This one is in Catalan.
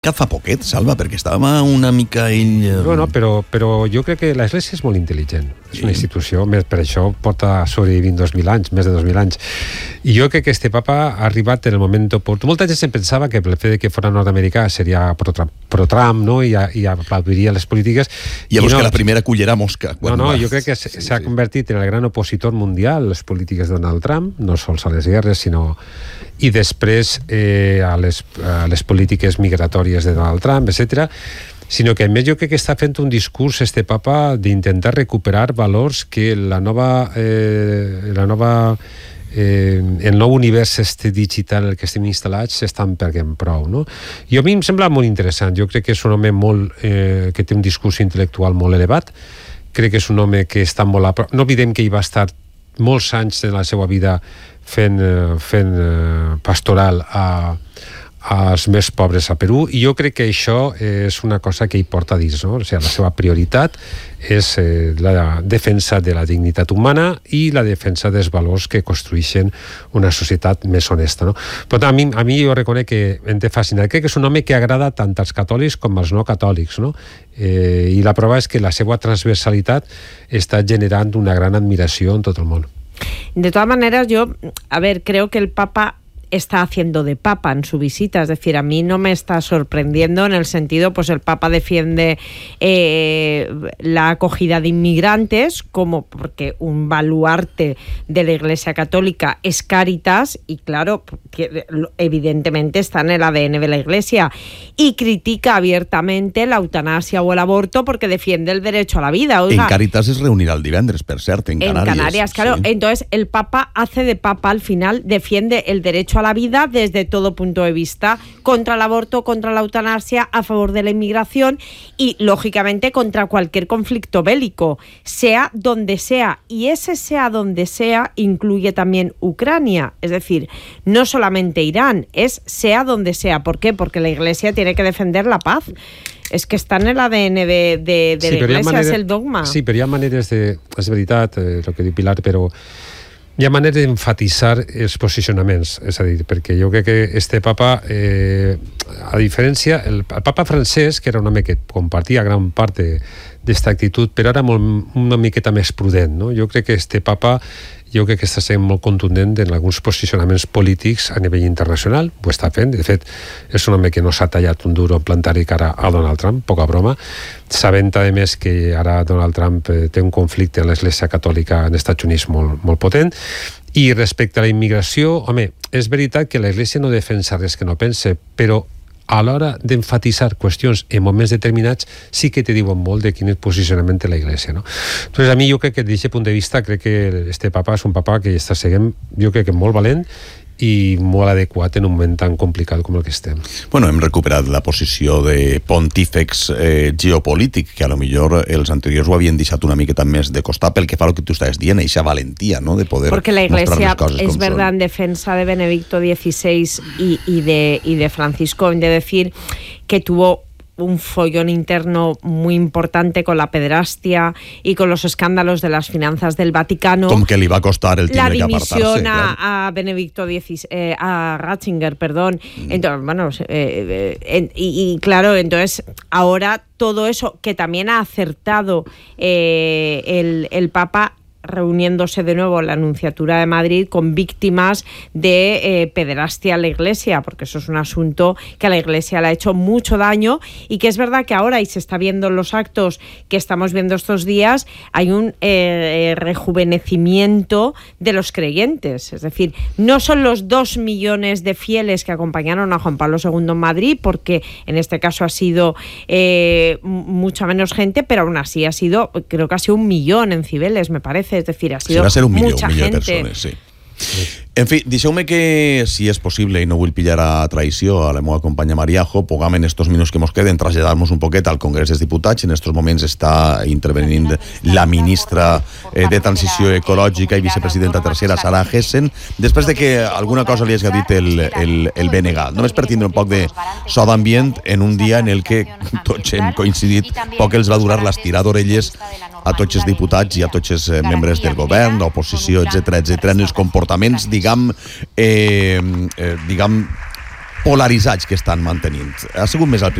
Que fa poquet, Salva, perquè estava una mica ell... No, però jo crec que l'Església és molt intel·ligent. És una institució, per això porta sobrevivint 2.000 anys, més de 2.000 anys. I jo crec que este papa ha arribat en el moment oportú. Molta gent se'n pensava que el fet que fos nord-americà seria pro-Trump, no? I aplaudiria les polítiques. Llavors que la primera cullera mosca. No, jo crec que s'ha convertit en el gran opositor mundial les polítiques de Donald Trump, no sols a les guerres, sinó... i després a les polítiques migratòries de Donald Trump, etc. Sinó que a més jo crec que està fent un discurs este papa d'intentar recuperar valors que el nou univers digital en el que estem instal·lats s'estan perdent prou, no? I a mi em sembla molt interessant. Jo crec que és un home que té un discurs intel·lectual molt elevat. Crec que és un home que està molt a prop. No oblidem que ell va estar molts anys en la seva vida fent pastoral als més pobres a Perú, i jo crec que això és una cosa que ell porta a dins, no? O sigui, la seva prioritat és la defensa de la dignitat humana i la defensa dels valors que construeixen una societat més honesta, no? Però a mi jo reconec que em té fascinat. Crec que és un home que agrada tant als catòlics com als no catòlics, no? I la prova és que la seva transversalitat està generant una gran admiració en tot el món. De todas maneras, creo que el Papa está haciendo de papa en su visita, es decir, a mí no me está sorprendiendo en el sentido, pues el Papa defiende la acogida de inmigrantes como porque un baluarte de la Iglesia Católica es Cáritas y claro, que evidentemente está en el ADN de la Iglesia, y critica abiertamente la eutanasia o el aborto porque defiende el derecho a la vida. Oiga, en Cáritas es reunirà el divendres, per cert, en Canàries. En Canàries, claro. Sí. Entonces el Papa hace de papa al final, defiende el derecho a la vida desde todo punto de vista, contra el aborto, contra la eutanasia, a favor de la inmigración y, lógicamente, contra cualquier conflicto bélico, sea donde sea. Y ese sea donde sea incluye también Ucrania. Es decir, no solamente Irán, es sea donde sea. ¿Por qué? Porque la Iglesia tiene que defender la paz. És que està en l'ADN de la Iglesia, és el dogma. Sí, però hi ha maneres de... És veritat, el que diu Pilar, però hi ha manera d'emfatitzar els posicionaments, és a dir, perquè jo crec que este papa, a diferència, el papa francès, que era un home que compartia gran part d'esta actitud, però era una miqueta més prudent, no? Jo crec que este papa està sent molt contundent en alguns posicionaments polítics a nivell internacional, ho està fent. De fet, és un home que no s'ha tallat un duro en plantar-hi cara a Donald Trump, poca broma, sabent, a més, que ara Donald Trump té un conflicte amb l'Església Catòlica als Estats Units molt potent. I respecte a la immigració, home, és veritat que l'Església no defensa res que no pense, però a l'hora d'emfatitzar qüestions en moments determinats sí que te diuen molt de quin és el posicionament de la Iglesia, no? Entonces, a mi jo crec que des d'aquest punt de vista crec que este papa és un papa que està seguint, jo crec que molt valent i molt adequat en un moment tan complicat com el que estem. Bueno, hem recuperat la posició de pontífex geopolític, que a lo millor els anteriors ho havien deixat una miqueta més de costat pel que fa al que tu estaves dient, eixa valentia, ¿no?, de poder porque la Iglesia mostrar les coses es verdad son. En defensa de Benedicto XVI y de Francisco, de decir que tuvo un follón interno muy importante con la pederastia y con los escándalos de las finanzas del Vaticano. Com que li va costar el tindre que apartar-se. La dimisión a Benedicto XVI, a Ratzinger, perdón. Entonces, bueno, claro, entonces ahora todo eso que también ha acertado el Papa, reuniéndose de nuevo en la Nunciatura de Madrid con víctimas de pederastia a la Iglesia, porque eso es un asunto que a la Iglesia le ha hecho mucho daño y que es verdad que ahora, y se está viendo en los actos que estamos viendo estos días, hay un rejuvenecimiento de los creyentes. Es decir, no son los 2 millones de fieles que acompañaron a Juan Pablo II en Madrid, porque en este caso ha sido mucha menos gente, pero aún así ha sido, creo que ha sido 1 millón en Cibeles, me parece. Es decir, ha sido mucha gente. Persones, sí. En fi, deixeu-me que, si és possible, i no vull pillar a traïció a la meva companya Mariajo, puguem en estos minuts que ens queden traslladar-nos un poquet al Congrés dels Diputats. En estos moments està intervenint la ministra de Transició Ecològica i vicepresidenta tercera, Sara Hessen, després de que alguna cosa li hagi dit el BNG. Només per tindre un poc de so d'ambient en un dia en el que tots hem coincidit, poc els va durar l'estirar d'orelles a tots els diputats i a tots els membres del govern, l'oposició, etc., en els comportaments, diguem, polaritzats que estan mantenint. Ha sigut més al